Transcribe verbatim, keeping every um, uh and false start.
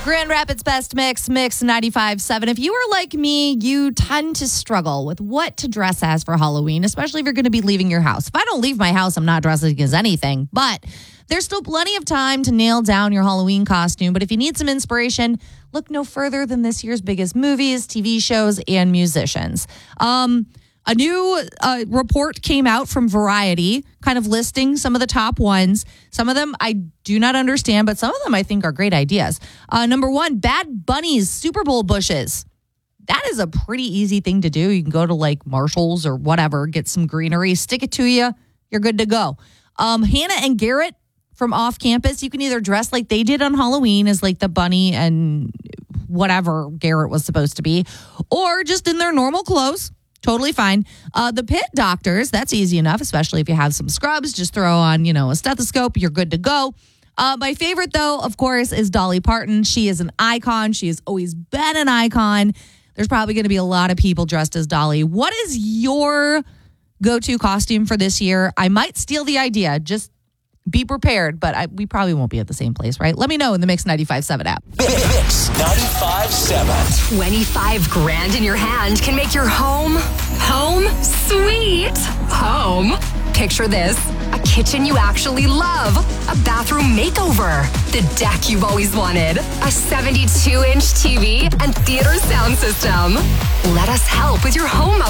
Grand Rapids Best Mix, Mix ninety-five point seven. If you are like me, you tend to struggle with what to dress as for Halloween, especially if you're going to be leaving your house. If I don't leave my house, I'm not dressing as anything, but there's still plenty of time to nail down your Halloween costume. But if you need some inspiration, look no further than this year's biggest movies, T V shows, and musicians. Um... A new uh, report came out from Variety, kind of listing some of the top ones. Some of them I do not understand, but some of them I think are great ideas. Uh, number one, Bad Bunny's Super Bowl bushes. That is a pretty easy thing to do. You can go to like Marshall's or whatever, get some greenery, stick it to you. You're good to go. Um, Hannah and Garrett from Off Campus, you can either dress like they did on Halloween as like the bunny and whatever Garrett was supposed to be, or just in their normal clothes. Totally fine. Uh, the Pit Doctors, that's easy enough, especially if you have some scrubs. Just throw on, you know, a stethoscope. You're good to go. Uh, my favorite, though, of course, is Dolly Parton. She is an icon. She has always been an icon. There's probably going to be a lot of people dressed as Dolly. What is your go-to costume for this year? I might steal the idea. Just be prepared, but I, we probably won't be at the same place, right? Let me know in the Mix ninety-five point seven app. Mix ninety-five point seven. twenty-five grand in your hand can make your home, home, sweet home. Picture this, a kitchen you actually love, a bathroom makeover, the deck you've always wanted, a seventy-two inch T V, and theater sound system. Let us help with your home